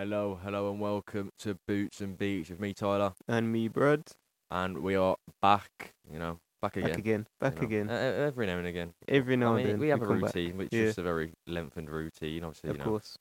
Hello, and welcome to Boots and Beats with me, Tyler, And me, Brad. and we are back. Back Back again. again. Every now and again. Every now I and mean, then we have a come back. routine, which Yeah. is a very lengthened routine. Obviously, Of course.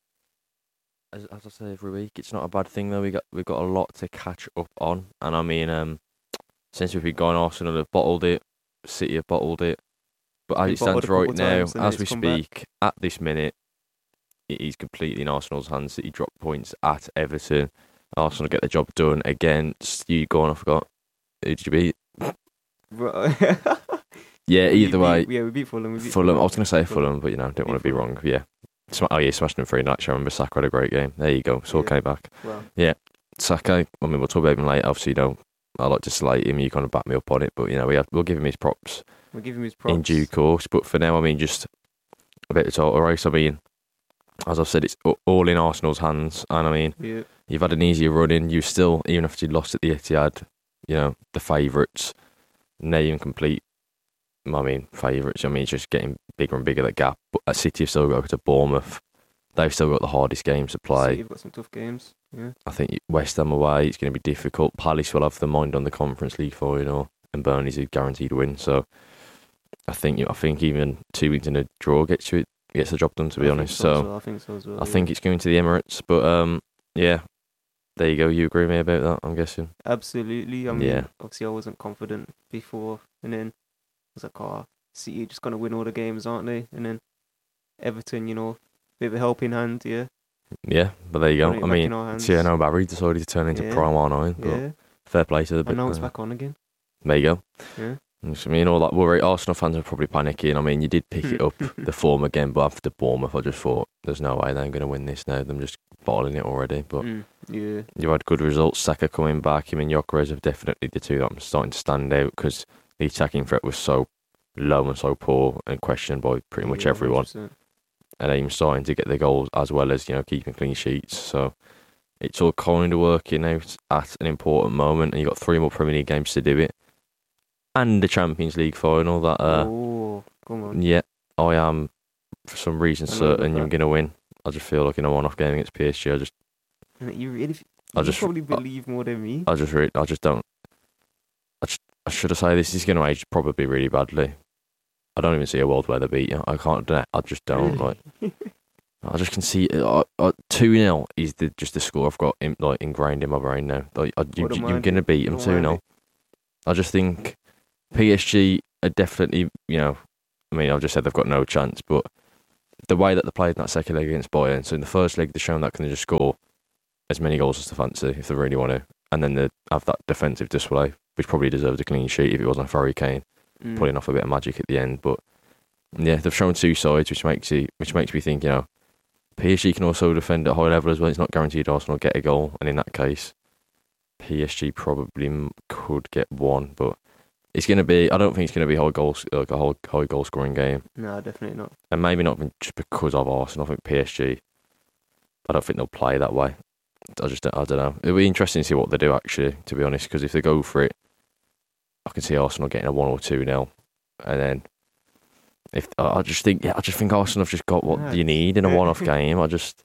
as I say every week, it's not a bad thing though. We've got a lot to catch up on, and I mean, since we've been going, Arsenal have bottled it, City have bottled it, but as Been it stands bottled a right couple now, times and then as we it's come back. speak, at this minute, it is completely in Arsenal's hands. City drop points at Everton. Arsenal get the job done against you. Go on, I forgot. Who did you beat? Right. Yeah, either way. We beat Fulham. Fulham. I was going to say Fulham, but don't want to be wrong. Yeah. Smashed them 3-0. Actually, I remember Saka had a great game. There you go. Saul came back. Wow. Saka, I mean, we'll talk about him later. Obviously, I like to slate him. You kind of back me up on it. But, we'll give him his props. We'll give him his props. In due course. But for now, I mean, just a bit of title race. I mean, as I've said, it's all in Arsenal's hands. And, I mean, you've had an easier run in. You still, even after you lost at the Etihad, the favourites, now you complete. I mean, favourites. I mean, it's just getting bigger and bigger, that gap. But at City have still got to go to Bournemouth. They've still got the hardest games to play. City have got some tough games. Yeah. I think West Ham away, it's going to be difficult. Palace will have the mind on the Conference League final, and Burnley's a guaranteed win. So I think even 2 weeks in a draw gets the job done, to be honest. I think so as well. I think it's going to the Emirates. But yeah, there you go. You agree with me about that, I'm guessing? Absolutely. I mean, obviously I wasn't confident before, and then I was like, City are just going to win all the games, aren't they? And then Everton, bit of a helping hand, yeah. Yeah, but there you go. I mean, Thierry Barry decided to turn into Prime R9, but fair play to the... And now it's back on again. There you go. Yeah. I mean, all that worry, Arsenal fans are probably panicking. I mean, you did pick it up, the form again, but after Bournemouth, I just thought, there's no way they're going to win this now. Them just bottling it already. But you had good results. Saka coming back. I mean, Gyökeres have definitely the two that I'm starting to stand out, because the attacking threat was so low and so poor and questioned by pretty much everyone. 100%. And even starting to get the goals as well as, keeping clean sheets. So it's all kind of working out at an important moment, and you've got 3 more Premier League games to do it. And the Champions League final that... come on. Yeah, I am, for some reason, certain you're going to win. I just feel like in a one-off game against PSG, You probably believe more than me. I just don't... I should have said this is going to age probably really badly. I don't even see a world where they beat you. I just don't. Really? I just can see 2-0 is just the score I've got ingrained in my brain now. You're going to beat them 2-0. I just think PSG are definitely, I mean, I've just said they've got no chance, but the way that they played in that second leg against Bayern, so in the first leg they've shown that can just score as many goals as they fancy if they really want to, and then they have that defensive display, which probably deserved a clean sheet if it wasn't for Harry Kane pulling off a bit of magic at the end. But yeah, they've shown two sides, which makes me think, PSG can also defend at a high level as well. It's not guaranteed Arsenal get a goal, and in that case, PSG probably could get one, but it's going to be... I don't think it's going to be high goal scoring game. No, definitely not. And maybe not just because of Arsenal. I think PSG, I don't think they'll play that way. I don't know. It'll be interesting to see what they do, actually, to be honest, because if they go for it, I can see Arsenal getting a 1 or 2-0, and then I just think Arsenal have just got what you need in a one-off game.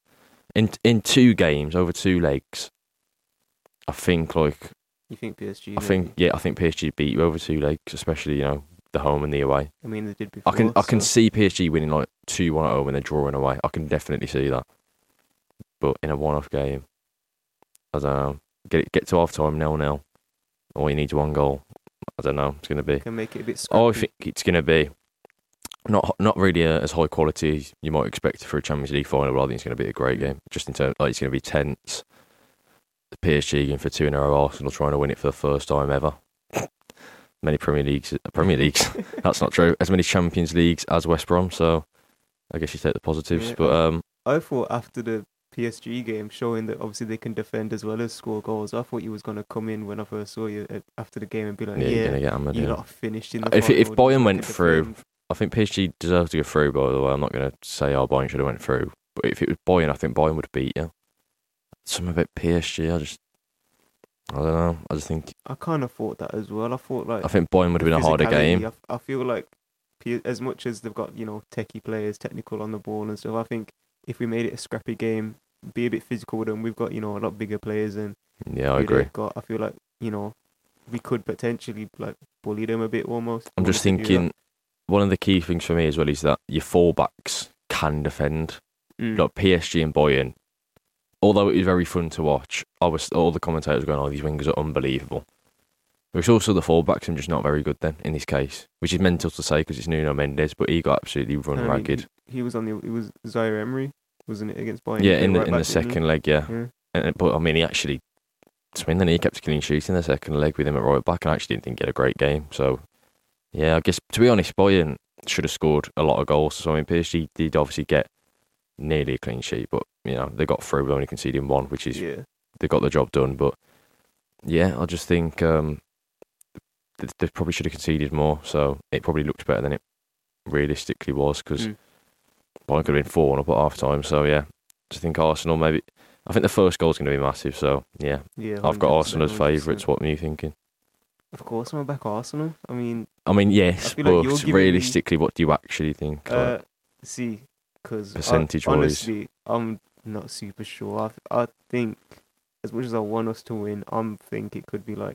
In 2 games over 2 legs, I think You think PSG? I think PSG beat you over 2 legs, especially the home and the away. I mean, they did before. I can see PSG winning 2-1 at home and then drawing away. I can definitely see that. But in a one-off game, I don't know. Get to half time 0-0. All you need is 1 goal. I don't know. It's going to be. Can make it a bit scrappy. I think it's going to be not really as high quality as you might expect for a Champions League final. But I think it's going to be a great game. Just in terms, it's going to be tense. The PSG going for 2 in a row. Arsenal trying to win it for the first time ever. Many Premier Leagues. That's not true. As many Champions Leagues as West Brom. So I guess you take the positives. Yeah, but I thought after the PSG game, showing that obviously they can defend as well as score goals, I thought you was going to come in when I first saw you after the game and be like, you're going to get hammered. You lot finished in the If final, Bayern went through, I think PSG deserves to go through, by the way. I'm not going to say Bayern should have went through. But if it was Bayern, I think Bayern would beat you. Something about PSG, I don't know. I just think... I kind of thought that as well. I think Bayern would have been a harder game. I feel like as much as they've got, techie players, technical on the ball and stuff, I think if we made it a scrappy game, be a bit physical with them. We've got, a lot bigger players, and yeah, I agree. I feel like, we could potentially like bully them a bit almost. I'm just thinking one of the key things for me as well is that your fullbacks can defend. Like PSG and Bayern, although it was very fun to watch, all the commentators were going, "Oh, these wingers are unbelievable." But it's also the fullbacks I'm just not very good then in this case, which is mental to say because it's Nuno Mendes, but he got absolutely run ragged. He was it was Zaire Emery, wasn't it, against Bayern? Yeah, in the second leg, yeah. But I mean, he actually, he kept a clean sheet in the second leg with him at right back, and I actually didn't think he had a great game. So, yeah, I guess to be honest, Bayern should have scored a lot of goals. So I mean, PSG did obviously get nearly a clean sheet, but they got through only conceding one, which is they got the job done. But yeah, I just think they probably should have conceded more, so it probably looked better than it realistically was, because Bayern could have been 4-1 up at half time. So yeah, I just think Arsenal maybe. I think the first goal's going to be massive. So yeah, I've got Arsenal as favourites. What are you thinking? Of course, I'm back Arsenal. I mean, yes, but like realistically, what do you actually think? See, because percentage-wise, honestly, I'm not super sure. I think, as much as I want us to win, I think it could be like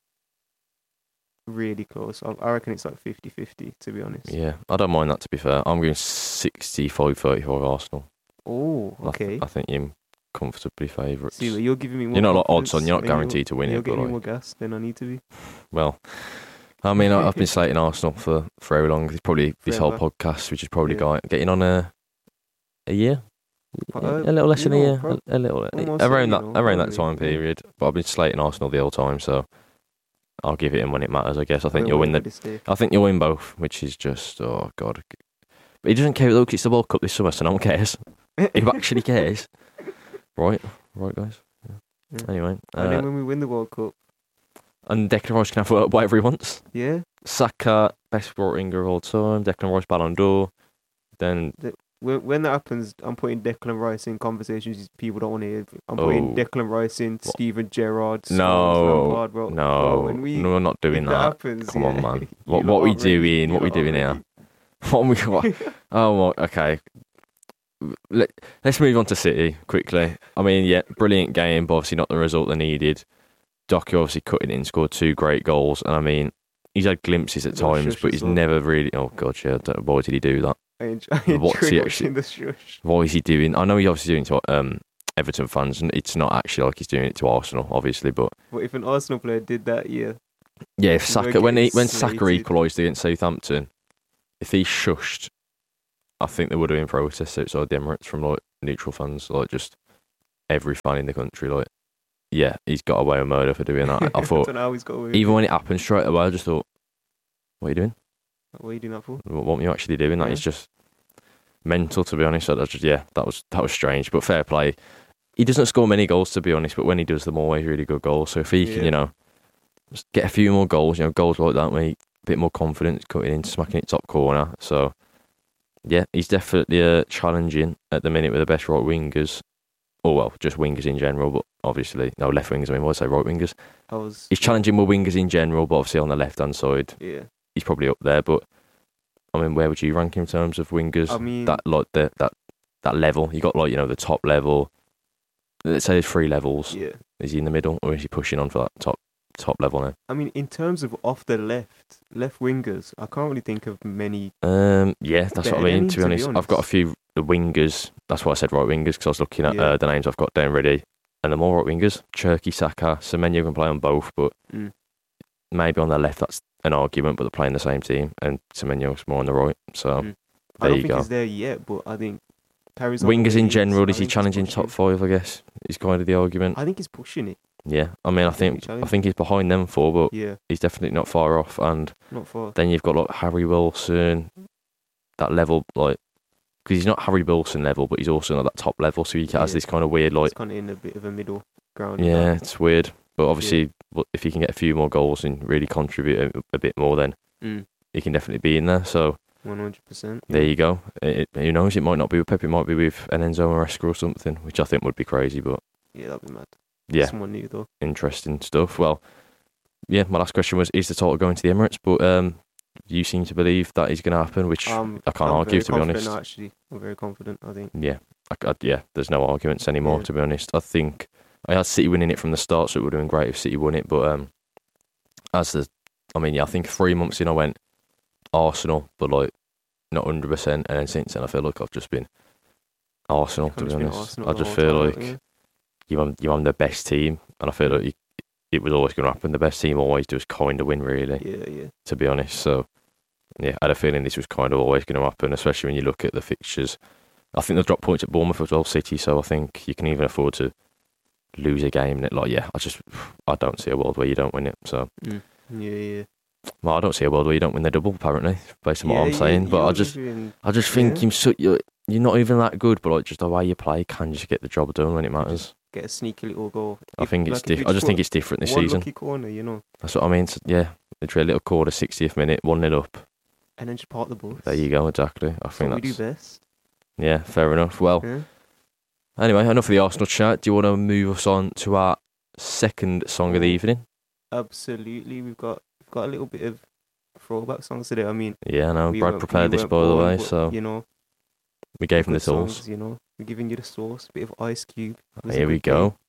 really close. I reckon it's like 50-50, to be honest. Yeah, I don't mind that, to be fair. I'm going 65-35 Arsenal. Oh, okay. I think you're comfortably favourites. See, you're giving me more. You're not like odds on. You're not guaranteed to win it. You're giving me more gas than I need to be. Well, I mean, I've been slating Arsenal for how long? It's probably this whole podcast, which is probably getting on a year. A little less than a year. A little around that time period. But I've been slating Arsenal the whole time, so I'll give it in when it matters, I guess. I think you'll win you'll win both, which is just, oh God. But he doesn't care, though, because it's the World Cup this summer, so no one cares. He actually cares. Right, guys. Yeah. Anyway. And then when we win the World Cup. And Declan Rice can have whatever he wants. Yeah. Saka, best right winger of all time. Declan Rice, Ballon d'Or. Then... When that happens, I'm putting Declan Rice in conversations people don't want to hear. I'm putting Declan Rice in Steven Gerrard. No, bro. no, we're not doing that. Happens, come on, man. What are we doing? What are we doing here? Oh, okay. Let's move on to City quickly. I mean, yeah, brilliant game, but obviously not the result they needed. Doku obviously cutting in, scored 2 great goals, and I mean, he's had glimpses at times, but he's never really. Oh God, yeah. Why did he do that? What's he actually? What is he doing? I know he's obviously doing it to Everton fans, and it's not actually like he's doing it to Arsenal, obviously. But if an Arsenal player did that, yeah, if Saka when Saka equalised against Southampton, if he shushed, I think there would have been protests outside the Emirates from like neutral fans, like just every fan in the country, like. Yeah, he's got away with murder for doing that. I thought, I don't know how he's got away with even when it happened straight away, I just thought, what are you doing? What are you doing that for? What are you actually doing? That is just mental, to be honest. That was strange, but fair play. He doesn't score many goals, to be honest, but when he does them, always really good goals. So if he can, just get a few more goals, goals like that, a bit more confidence, cutting in, smacking it top corner. So, yeah, he's definitely challenging at the minute with the best right wingers. Oh, well, just wingers in general, but obviously, no, left wingers, I say right wingers. He's challenging with wingers in general, but obviously on the left-hand side, he's probably up there, but, I mean, where would you rank him in terms of wingers? I mean... That level, you got, the top level, let's say there's 3 levels. Yeah. Is he in the middle, or is he pushing on for that top level now? I mean, in terms of off the left wingers, I can't really think of many... Yeah, that's what I mean, to be honest. I've got a few... The wingers, that's why I said right wingers, because I was looking at the names I've got down ready. And the more right wingers, Cherki, Saka, Semenyo can play on both, but maybe on the left that's an argument, but they're playing the same team, and Semenyo's more on the right. So there you go. I don't think he's there yet, but I think carries on. Wingers in general, is he challenging top 5, I guess, is kind of the argument. I think he's pushing it. Yeah, I mean, I think he's behind them 4, but he's definitely not far off. And not far. Then you've got like Harry Wilson, that level, like, because he's not Harry Wilson level, but he's also at that top level, so he has this kind of weird, like... It's kind of in a bit of a middle ground. Yeah, it's weird. But obviously, if he can get a few more goals and really contribute a bit more, then he can definitely be in there. So 100%. There you go. Who knows? It might not be with Pep. It might be with an Enzo Maresca or something, which I think would be crazy. But yeah, that'd be mad. Yeah, someone new though. Interesting stuff. Well, yeah. My last question was: is the title going to the Emirates? But you seem to believe that is going to happen, which I can't argue, to be honest. Actually, I'm very confident. I think. Yeah, yeah, there's no arguments anymore, to be honest. I think I had City winning it from the start, so it would have been great if City won it. But I think 3 months in I went Arsenal, but like not 100%. And then since then, I feel like I've just been Arsenal, to be honest. I just feel like you're on the best team, and I feel like it was always going to happen. The best team always does kind of win, really. Yeah. To be honest, so yeah, I had a feeling this was kind of always going to happen, especially when you look at the fixtures. I think they've dropped points at Bournemouth as well, City. So I think you can even afford to lose a game. And I don't see a world where you don't win it. So yeah. Well, I don't see a world where you don't win the double, apparently, based on what I'm saying. But I just think you're not even that good, but like just the way you play can just get the job done when it matters. Get a sneaky little goal. I think it's different. I just think it's different this season. One lucky corner, That's what I mean. So, yeah, literally a little corner, 60th minute, 1-0 up. And then just park the bus. There you go, exactly. I think that's what we do best. Yeah, fair enough. Well, anyway, enough of the Arsenal chat. Do you want to move us on to our second song of the evening? Absolutely. We've got a little bit of throwback songs today. I mean, yeah, I know. Brad prepared this, by the way, so we gave him the tools. Songs, we're giving you the sauce. A bit of Ice Cube. Here we go.